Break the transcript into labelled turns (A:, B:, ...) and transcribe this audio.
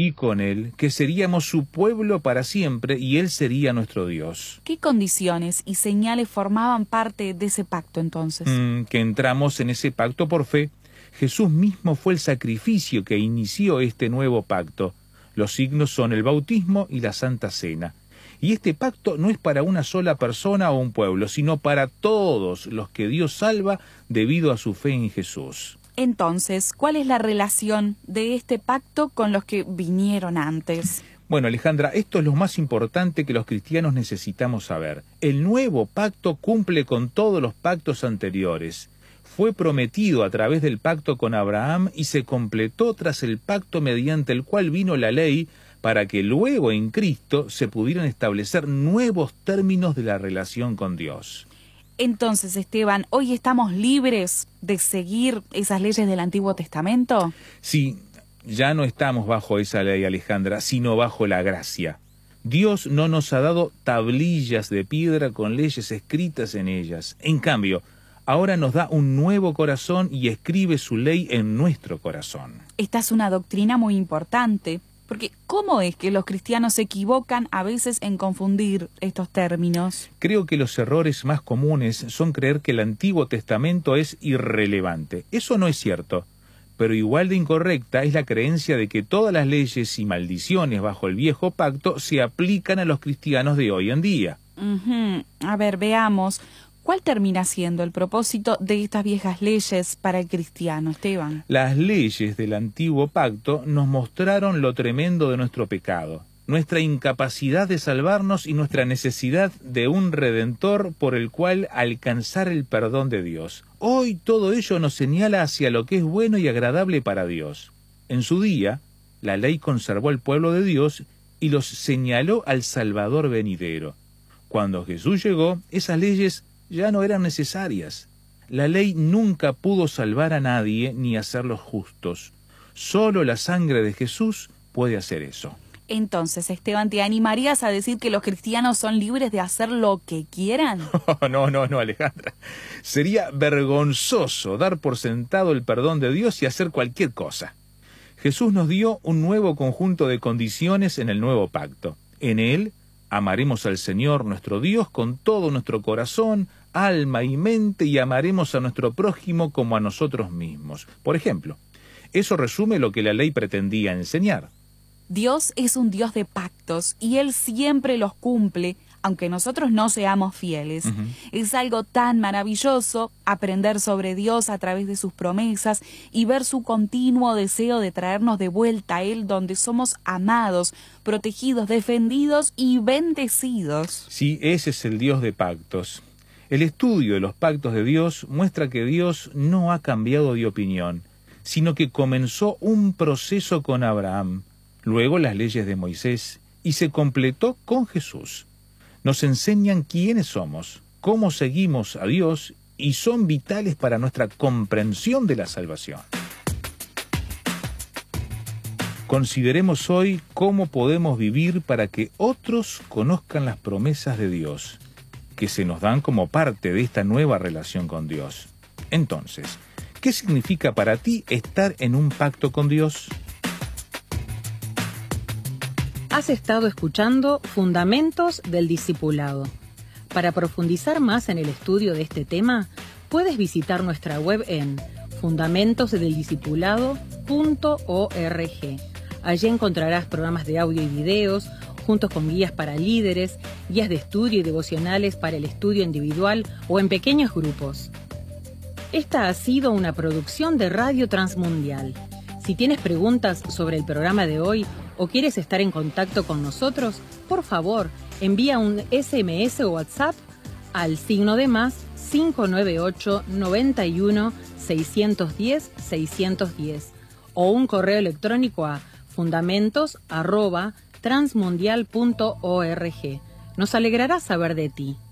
A: y con Él, que seríamos su pueblo para siempre y Él sería nuestro Dios.
B: ¿Qué condiciones y señales formaban parte de ese pacto entonces?
A: Que entramos en ese pacto por fe. Jesús mismo fue el sacrificio que inició este nuevo pacto. Los signos son el bautismo y la Santa Cena. Y este pacto no es para una sola persona o un pueblo, sino para todos los que Dios salva debido a su fe en Jesús.
B: Entonces, ¿cuál es la relación de este pacto con los que vinieron antes?
A: Bueno, Alejandra, esto es lo más importante que los cristianos necesitamos saber. El nuevo pacto cumple con todos los pactos anteriores. Fue prometido a través del pacto con Abraham y se completó tras el pacto mediante el cual vino la ley, para que luego en Cristo se pudieran establecer nuevos términos de la relación con Dios.
B: Entonces, Esteban, ¿hoy estamos libres de seguir esas leyes del Antiguo Testamento?
A: Sí, ya no estamos bajo esa ley, Alejandra, sino bajo la gracia. Dios no nos ha dado tablillas de piedra con leyes escritas en ellas. En cambio, ahora nos da un nuevo corazón y escribe su ley en nuestro corazón.
B: Esta es una doctrina muy importante. Porque, ¿cómo es que los cristianos se equivocan a veces en confundir estos términos?
A: Creo que los errores más comunes son creer que el Antiguo Testamento es irrelevante. Eso no es cierto. Pero igual de incorrecta es la creencia de que todas las leyes y maldiciones bajo el viejo pacto se aplican a los cristianos de hoy en día.
B: A ver, veamos. ¿Cuál termina siendo el propósito de estas viejas leyes para el cristiano, Esteban?
A: Las leyes del antiguo pacto nos mostraron lo tremendo de nuestro pecado, nuestra incapacidad de salvarnos y nuestra necesidad de un redentor por el cual alcanzar el perdón de Dios. Hoy todo ello nos señala hacia lo que es bueno y agradable para Dios. En su día, la ley conservó al pueblo de Dios y los señaló al Salvador venidero. Cuando Jesús llegó, esas leyes ya no eran necesarias. La ley nunca pudo salvar a nadie ni hacerlos justos. Solo la sangre de Jesús puede hacer eso.
B: Entonces, Esteban, ¿te animarías a decir que los cristianos son libres de hacer lo que quieran?
A: No, Alejandra. Sería vergonzoso dar por sentado el perdón de Dios y hacer cualquier cosa. Jesús nos dio un nuevo conjunto de condiciones en el nuevo pacto. En él amaremos al Señor nuestro Dios con todo nuestro corazón, alma y mente, y amaremos a nuestro prójimo como a nosotros mismos. Por ejemplo, eso resume lo que la ley pretendía enseñar.
B: Dios es un Dios de pactos y Él siempre los cumple, aunque nosotros no seamos fieles. Es algo tan maravilloso aprender sobre Dios a través de sus promesas y ver su continuo deseo de traernos de vuelta a Él, donde somos amados, protegidos, defendidos y bendecidos.
A: Sí, ese es el Dios de pactos. El estudio de los pactos de Dios muestra que Dios no ha cambiado de opinión, sino que comenzó un proceso con Abraham, luego las leyes de Moisés, y se completó con Jesús. Nos enseñan quiénes somos, cómo seguimos a Dios y son vitales para nuestra comprensión de la salvación. Consideremos hoy cómo podemos vivir para que otros conozcan las promesas de Dios, que se nos dan como parte de esta nueva relación con Dios. Entonces, ¿qué significa para ti estar en un pacto con Dios?
C: Has estado escuchando Fundamentos del Discipulado. Para profundizar más en el estudio de este tema, puedes visitar nuestra web en fundamentosdeldiscipulado.org. Allí encontrarás programas de audio y videos, juntos con guías para líderes, guías de estudio y devocionales para el estudio individual o en pequeños grupos. Esta ha sido una producción de Radio Transmundial. Si tienes preguntas sobre el programa de hoy o quieres estar en contacto con nosotros, por favor, envía un SMS o WhatsApp al +, 598 91 610 610 o un correo electrónico a fundamentos@transmundial.org. Nos alegrará saber de ti.